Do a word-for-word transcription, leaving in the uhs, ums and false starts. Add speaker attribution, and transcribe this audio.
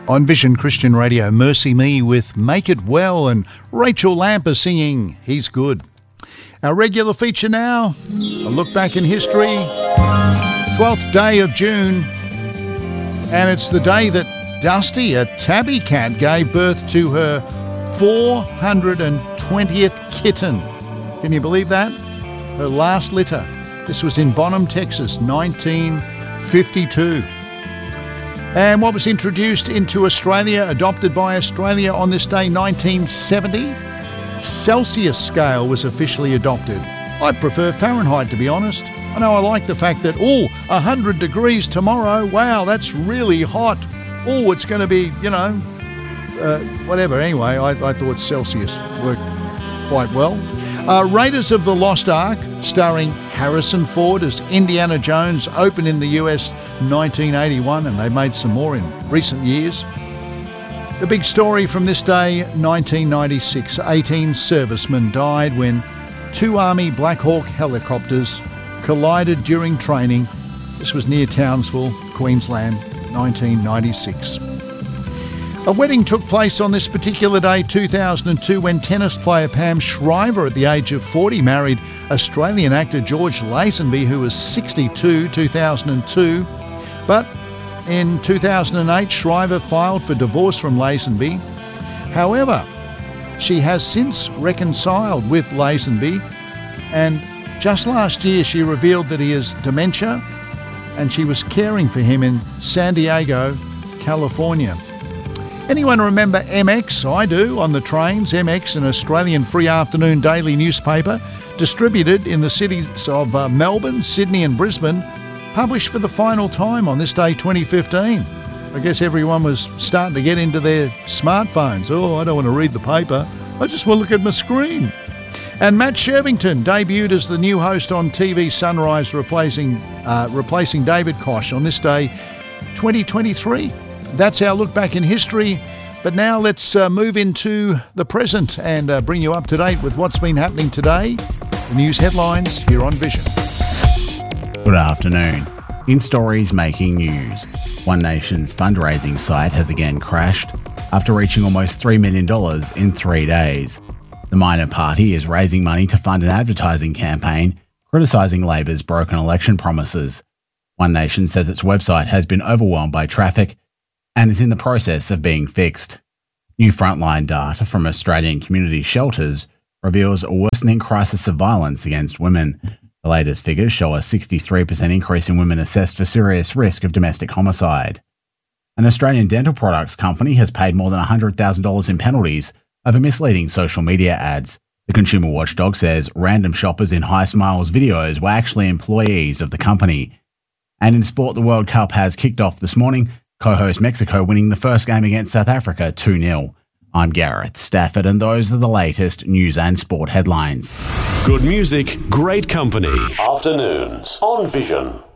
Speaker 1: On Vision Christian Radio, Mercy Me with Make It Well, and Rachel Lamper singing He's Good. Our regular feature now, a look back in history, twelfth day of June, and it's the day that Dusty, a tabby cat, gave birth to her four hundred twentieth kitten. Can you believe that? Her last litter. This was in Bonham, Texas, nineteen fifty-two. And what was introduced into Australia, adopted by Australia on this day, nineteen seventy? Celsius scale was officially adopted. I prefer Fahrenheit, to be honest. I know I like the fact that, oh, one hundred degrees tomorrow. Wow, that's really hot. Oh, it's going to be, you know, uh, whatever. Anyway, I, I thought Celsius worked quite well. Uh, Raiders of the Lost Ark, starring Harrison Ford as Indiana Jones, opened in the U S nineteen eighty-one, and they made some more in recent years. The big story from this day, nineteen ninety-six, eighteen servicemen died when two Army Black Hawk helicopters collided during training. This was near Townsville, Queensland, nineteen ninety-six. A wedding took place on this particular day, two thousand two, when tennis player Pam Shriver, at the age of forty, married Australian actor George Lazenby, who was sixty-two, two thousand two. But in two thousand eight, Shriver filed for divorce from Lazenby. However, she has since reconciled with Lazenby, and just last year she revealed that he has dementia, and she was caring for him in San Diego, California. Anyone remember M X? I do, on the trains. M X, an Australian free afternoon daily newspaper, distributed in the cities of uh, Melbourne, Sydney and Brisbane, published for the final time on this day, twenty fifteen. I guess everyone was starting to get into their smartphones. Oh, I don't want to read the paper. I just want to look at my screen. And Matt Shervington debuted as the new host on T V Sunrise, replacing uh, replacing David Koch on this day, twenty twenty-three. That's our look back in history. But now let's uh, move into the present and uh, bring you up to date with what's been happening today. The news headlines here on Vision.
Speaker 2: Good afternoon. In stories making news, One Nation's fundraising site has again crashed after reaching almost three million dollars in three days. The minor party is raising money to fund an advertising campaign criticising Labor's broken election promises. One Nation says its website has been overwhelmed by traffic and is in the process of being fixed. New frontline data from Australian community shelters reveals a worsening crisis of violence against women. The latest figures show a sixty-three percent increase in women assessed for serious risk of domestic homicide. An Australian dental products company has paid more than one hundred thousand dollars in penalties over misleading social media ads. The consumer watchdog says random shoppers in High Smiles videos were actually employees of the company. And in sport, the World Cup has kicked off this morning, co-host Mexico winning the first game against South Africa two nil. I'm Gareth Stafford, and those are the latest news and sport headlines.
Speaker 3: Good music, great company. Afternoons on Vision.